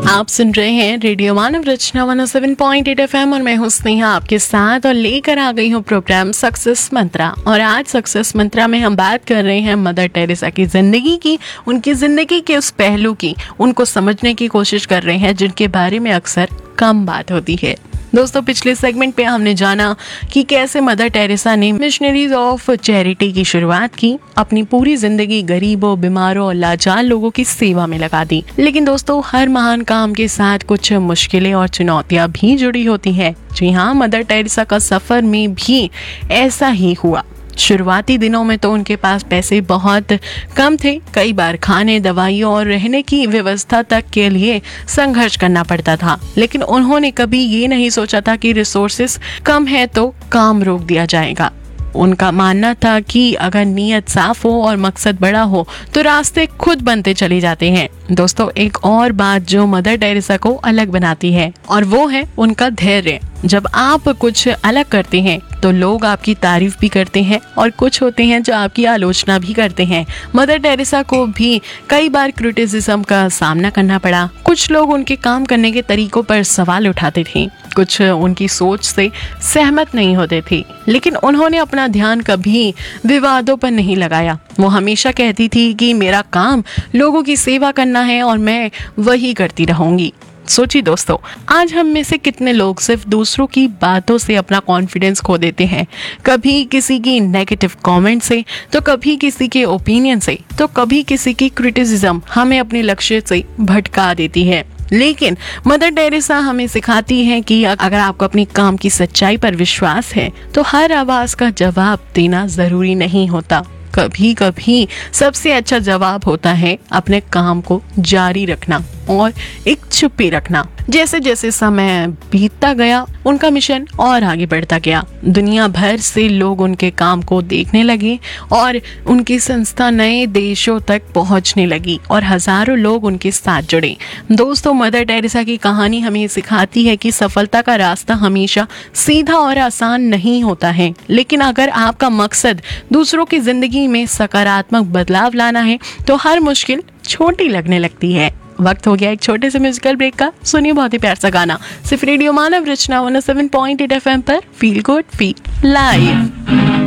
आप सुन रहे हैं रेडियो मानव रचना 107.8 FM और मैं हूं स्नेहा आपके साथ और लेकर आ गई हूं प्रोग्राम सक्सेस मंत्रा। और आज सक्सेस मंत्रा में हम बात कर रहे हैं मदर टेरेसा की जिंदगी की, उनकी जिंदगी के उस पहलू की, उनको समझने की कोशिश कर रहे हैं जिनके बारे में अक्सर कम बात होती है। दोस्तों, पिछले सेगमेंट पे हमने जाना कि कैसे मदर टेरेसा ने मिशनरीज ऑफ चैरिटी की शुरुआत की, अपनी पूरी जिंदगी गरीबों, बीमारों और लाचार लोगों की सेवा में लगा दी। लेकिन दोस्तों, हर महान काम के साथ कुछ मुश्किलें और चुनौतियां भी जुड़ी होती हैं। जी हाँ, मदर टेरेसा का सफर में भी ऐसा ही हुआ। शुरुआती दिनों में तो उनके पास पैसे बहुत कम थे। कई बार खाने, दवाइयों और रहने की व्यवस्था तक के लिए संघर्ष करना पड़ता था। लेकिन उन्होंने कभी ये नहीं सोचा था कि रिसोर्सेस कम है तो काम रोक दिया जाएगा। उनका मानना था कि अगर नीयत साफ हो और मकसद बड़ा हो तो रास्ते खुद बनते चले जाते हैं। दोस्तों, एक और बात जो मदर टेरेसा को अलग बनाती है और वो है उनका धैर्य। जब आप कुछ अलग करते हैं तो लोग आपकी तारीफ भी करते हैं और कुछ होते हैं जो आपकी आलोचना भी करते हैं। मदर टेरेसा को भी कई बार क्रिटिसिज्म का सामना करना पड़ा। कुछ लोग उनके काम करने के तरीकों पर सवाल उठाते थे, कुछ उनकी सोच से सहमत नहीं होते थे। लेकिन उन्होंने अपना ध्यान कभी विवादों पर नहीं लगाया। वो हमेशा कहती थी कि मेरा काम लोगों की सेवा करना है और मैं वही करती रहूंगी। सोचिए दोस्तों, आज हम में से कितने लोग सिर्फ दूसरों की बातों से अपना कॉन्फिडेंस खो देते हैं। कभी किसी की नेगेटिव कमेंट से, तो कभी किसी के ओपिनियन से, तो कभी किसी की क्रिटिसिज्म हमें अपने लक्ष्य से भटका देती है। लेकिन मदर टेरेसा हमें सिखाती है कि अगर आपको अपनी काम की सच्चाई पर विश्वास है तो हर आवाज का जवाब देना जरूरी नहीं होता। कभी कभी सबसे अच्छा जवाब होता है अपने काम को जारी रखना और एक चुप्पी रखना। जैसे जैसे समय बीतता गया, उनका मिशन और आगे बढ़ता गया। दुनिया भर से लोग उनके काम को देखने लगे और उनकी संस्था नए देशों तक पहुंचने लगी और हजारों लोग उनके साथ जुड़े। दोस्तों, मदर टेरेसा की कहानी हमें सिखाती है कि सफलता का रास्ता हमेशा सीधा और आसान नहीं होता है। लेकिन अगर आपका मकसद दूसरों की जिंदगी में सकारात्मक बदलाव लाना है तो हर मुश्किल छोटी लगने लगती है। वक्त हो गया एक छोटे से म्यूजिकल ब्रेक का। सुनिए बहुत ही प्यार सा गाना सिर्फ रेडियो मानव रचना 107.8 FM पर। Feel good feel live.